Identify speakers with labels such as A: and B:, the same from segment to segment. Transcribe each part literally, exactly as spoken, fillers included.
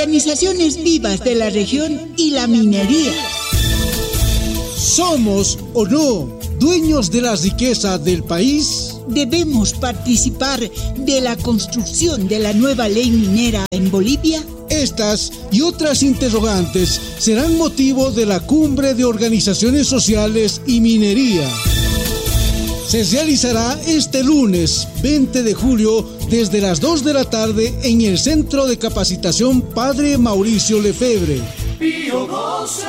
A: organizaciones vivas de la región y la minería.
B: ¿Somos o no dueños de la riqueza del país?
A: ¿Debemos participar de la construcción de la nueva ley minera en Bolivia?
B: Estas y otras interrogantes serán motivo de la Cumbre de Organizaciones Sociales y Minería. Se realizará este lunes veinte de julio desde las dos de la tarde en el Centro de Capacitación Padre Mauricio Lefebvre.
C: Pío doce,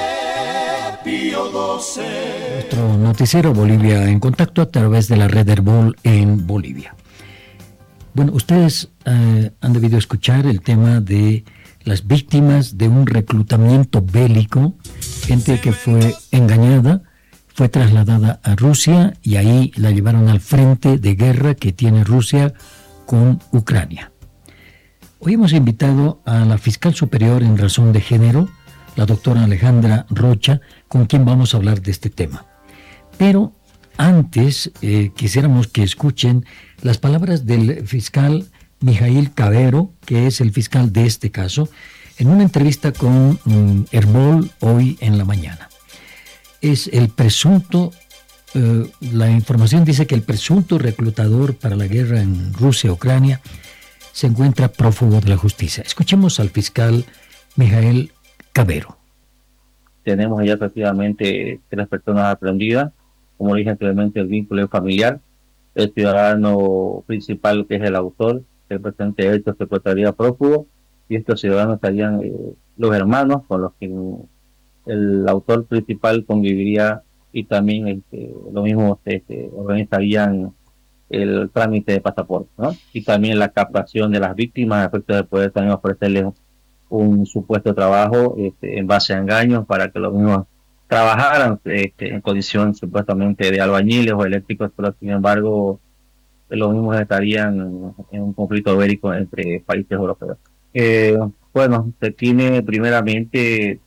C: Pío doce.
D: Nuestro noticiero Bolivia en Contacto a través de la red Herbol en Bolivia. Bueno, ustedes eh, han debido escuchar el tema de las víctimas de un reclutamiento bélico, gente que fue engañada, fue trasladada a Rusia y ahí la llevaron al frente de guerra que tiene Rusia con Ucrania. Hoy hemos invitado a la fiscal superior en razón de género, la doctora Alejandra Rocha, con quien vamos a hablar de este tema. Pero antes eh, quisiéramos que escuchen las palabras del fiscal Mijaíl Cavero, que es el fiscal de este caso, en una entrevista con um, Herbol hoy en la mañana. Es el presunto, eh, la información dice que el presunto reclutador para la guerra en Rusia-Ucrania se encuentra prófugo de la justicia. Escuchemos al fiscal Mijaíl Cavero.
E: Tenemos ya efectivamente tres personas aprendidas. Como dije anteriormente, el vínculo es familiar. El ciudadano principal, que es el autor del presente hecho, se encontraría prófugo, y estos ciudadanos serían eh, los hermanos con los que el autor principal conviviría, y también este, lo mismo este, organizarían el trámite de pasaporte, ¿no? Y también la captación de las víctimas a efectos de poder también ofrecerles un supuesto trabajo este, en base a engaños para que los mismos trabajaran este, en condición supuestamente de albañiles o eléctricos, pero sin embargo los mismos estarían en un conflicto bélico entre países europeos. Eh, bueno, se tiene primeramente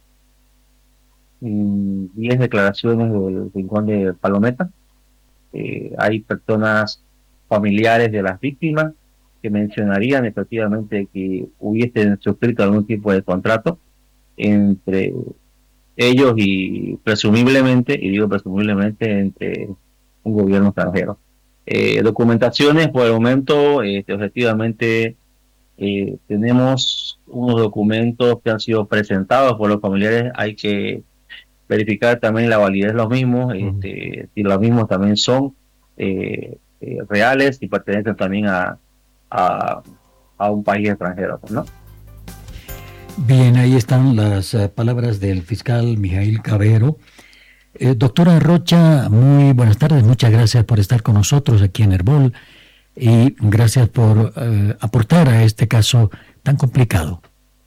E: diez declaraciones del Rincón de Palometa. Eh, hay personas familiares de las víctimas que mencionarían efectivamente que hubiesen suscrito algún tipo de contrato entre ellos y presumiblemente, y digo presumiblemente, entre un gobierno extranjero. Eh, documentaciones, por el momento, este, objetivamente, eh, tenemos unos documentos que han sido presentados por los familiares. Hay que verificar también la validez de los mismos, este, si los mismos también son eh, eh, reales y pertenecen también a, a, a un país extranjero, ¿no?
D: Bien, ahí están las uh, palabras del fiscal Mijaíl Cavero. Eh, doctora Rocha, muy buenas tardes, muchas gracias por estar con nosotros aquí en Herbol y gracias por uh, aportar a este caso tan complicado.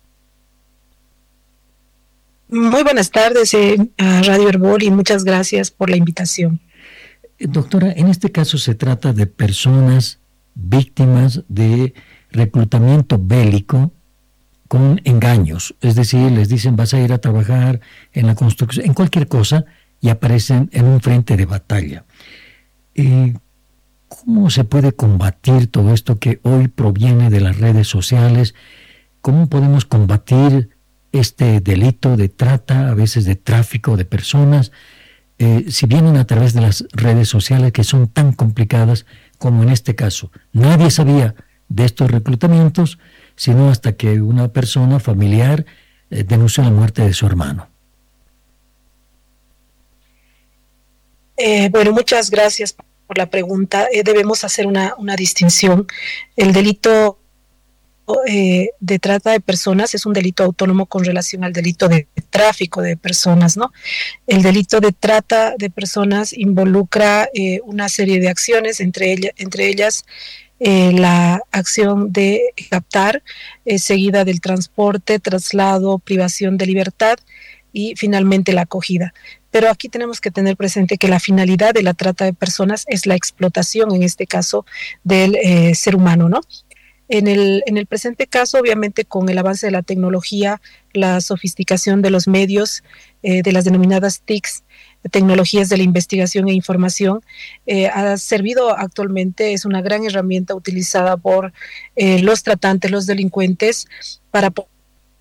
F: Muy buenas tardes eh, a Radio Herbol y muchas gracias por la invitación.
D: Eh, doctora, en este caso se trata de personas víctimas de reclutamiento bélico con engaños, es decir, les dicen vas a ir a trabajar en la construcción, en cualquier cosa, y aparecen en un frente de batalla. Eh, ¿Cómo se puede combatir todo esto que hoy proviene de las redes sociales? ¿Cómo podemos combatir este delito de trata, a veces de tráfico de personas, eh, si vienen a través de las redes sociales que son tan complicadas como en este caso? Nadie sabía de estos reclutamientos, sino hasta que una persona familiar eh, denunció la muerte de su hermano.
F: Eh, bueno, muchas gracias por la pregunta. Eh, debemos hacer una, una distinción. El delito eh, de trata de personas es un delito autónomo con relación al delito de tráfico de personas, ¿no? El delito de trata de personas involucra eh, una serie de acciones, entre, ella, entre ellas Eh, la acción de captar, eh, seguida del transporte, traslado, privación de libertad y finalmente la acogida. Pero aquí tenemos que tener presente que la finalidad de la trata de personas es la explotación, en este caso, del eh, ser humano, ¿no? En el, en el presente caso, obviamente, con el avance de la tecnología, la sofisticación de los medios, eh, de las denominadas T I Cs, tecnologías de la investigación e información, eh, ha servido actualmente, es una gran herramienta utilizada por eh, los tratantes, los delincuentes, para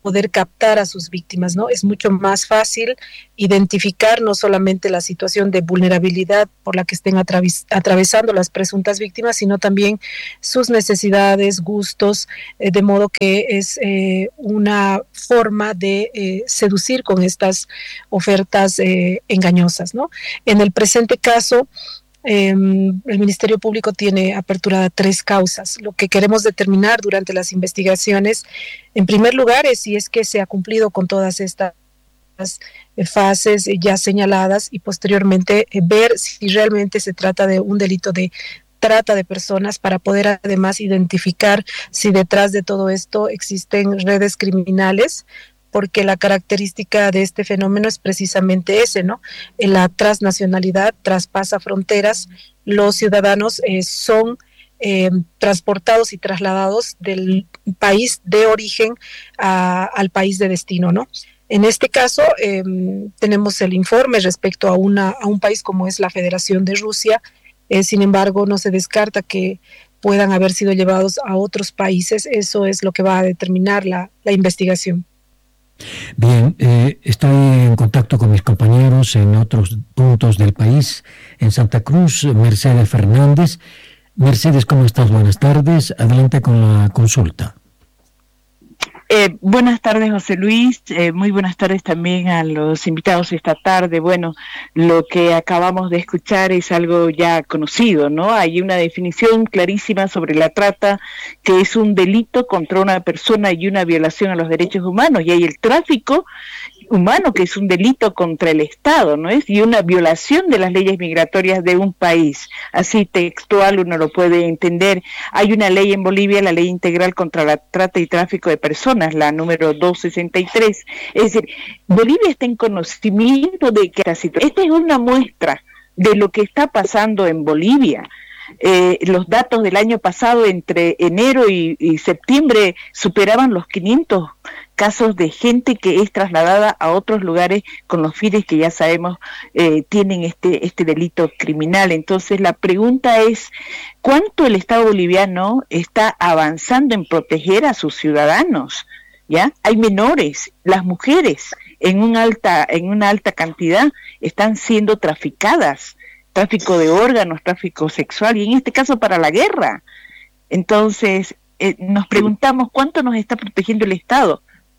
F: poder captar a sus víctimas, ¿no? Es mucho más fácil identificar no solamente la situación de vulnerabilidad por la que estén atraves- atravesando las presuntas víctimas, sino también sus necesidades, gustos, eh, de modo que es eh, una forma de eh, seducir con estas ofertas eh, engañosas, ¿no? En el presente caso, Eh, el Ministerio Público tiene aperturada tres causas. Lo que queremos determinar durante las investigaciones, en primer lugar, es si es que se ha cumplido con todas estas fases ya señaladas y posteriormente eh, ver si realmente se trata de un delito de trata de personas, para poder además identificar si detrás de todo esto existen redes criminales, porque la característica de este fenómeno es precisamente ese, ¿no? La transnacionalidad traspasa fronteras, los ciudadanos eh, son eh, transportados y trasladados del país de origen a, al país de destino, ¿no? En este caso, eh, tenemos el informe respecto a, una, a un país como es la Federación de Rusia, eh, sin embargo, no se descarta que puedan haber sido llevados a otros países. Eso es lo que va a determinar la, la investigación.
D: Bien, eh, estoy en contacto con mis compañeros en otros puntos del país. En Santa Cruz, Mercedes Fernández. Mercedes, ¿cómo estás? Buenas tardes. Adelante con la consulta.
G: Eh, buenas tardes, José Luis. Eh, muy buenas tardes también a los invitados esta tarde. Bueno, lo que acabamos de escuchar es algo ya conocido, ¿no? Hay una definición clarísima sobre la trata, que es un delito contra una persona y una violación a los derechos humanos, y hay el tráfico humano, que es un delito contra el Estado, ¿no es? Y una violación de las leyes migratorias de un país. Así textual uno lo puede entender. Hay una ley en Bolivia, la Ley Integral contra la Trata y Tráfico de Personas, la número doscientos sesenta y tres. Es decir, Bolivia está en conocimiento de que esta situación, esta es una muestra de lo que está pasando en Bolivia. Eh, los datos del año pasado, entre enero y, y septiembre, superaban los quinientos casos de gente que es trasladada a otros lugares con los fines que ya sabemos eh, tienen este, este delito criminal. Entonces la pregunta es, ¿cuánto el Estado boliviano está avanzando en proteger a sus ciudadanos? ¿Ya? Hay menores, las mujeres en, un alta, en una alta cantidad están siendo traficadas, tráfico de órganos, tráfico sexual, y en este caso para la guerra. Entonces eh, nos preguntamos, ¿cuánto nos está protegiendo el Estado?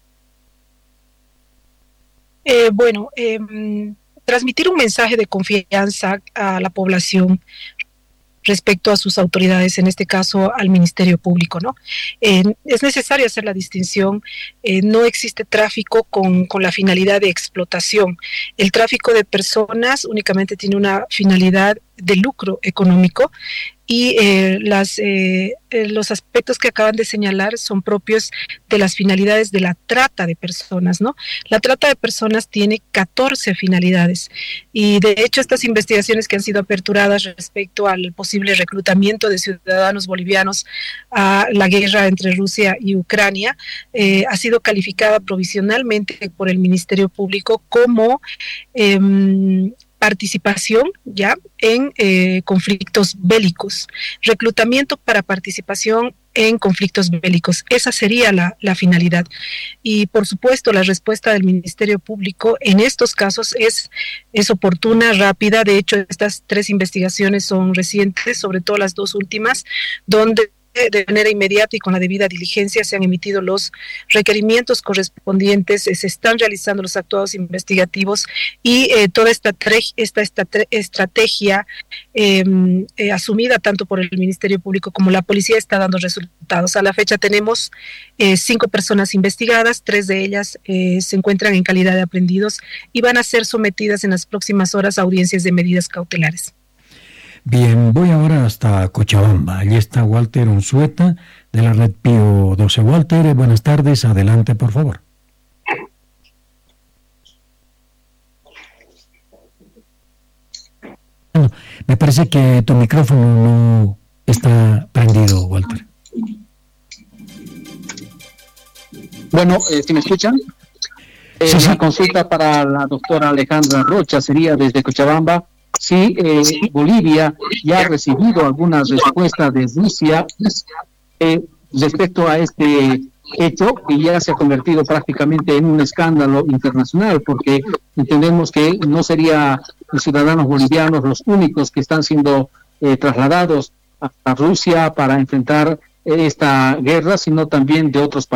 F: Eh, bueno, eh, transmitir un mensaje de confianza a la población respecto a sus autoridades, en este caso al Ministerio Público, ¿no? Eh, es necesario hacer la distinción. Eh, no existe tráfico con, con la finalidad de explotación. El tráfico de personas únicamente tiene una finalidad de lucro económico, y eh, las, eh, eh, los aspectos que acaban de señalar son propios de las finalidades de la trata de personas, ¿no? La trata de personas tiene catorce finalidades, y de hecho estas investigaciones que han sido aperturadas respecto al posible reclutamiento de ciudadanos bolivianos a la guerra entre Rusia y Ucrania eh, ha sido calificada provisionalmente por el Ministerio Público como eh, participación ya en eh, conflictos bélicos, reclutamiento para participación en conflictos bélicos. Esa sería la, la finalidad. Y por supuesto la respuesta del Ministerio Público en estos casos es, es oportuna, rápida. De hecho, estas tres investigaciones son recientes, sobre todo las dos últimas, donde de manera inmediata y con la debida diligencia se han emitido los requerimientos correspondientes, eh, se están realizando los actuados investigativos, y eh, toda esta, esta, esta estrategia eh, eh, asumida tanto por el Ministerio Público como la policía está dando resultados. A la fecha tenemos eh, cinco personas investigadas, tres de ellas eh, se encuentran en calidad de aprehendidos y van a ser sometidas en las próximas horas a audiencias de medidas cautelares.
D: Bien, voy ahora hasta Cochabamba. Allí está Walter Unzueta, de la red Pío doce. Walter, buenas tardes, adelante, por favor. Bueno, me parece que tu micrófono no está prendido, Walter.
H: Bueno, eh, ¿sí me escuchan? Eh,
D: sí, sí.
H: La consulta para la doctora Alejandra Rocha sería desde Cochabamba. Si eh, Bolivia ya ha recibido alguna respuesta de Rusia eh, respecto a este hecho que ya se ha convertido prácticamente en un escándalo internacional, porque entendemos que no serían los ciudadanos bolivianos los únicos que están siendo eh, trasladados a Rusia para enfrentar esta guerra, sino también de otros países.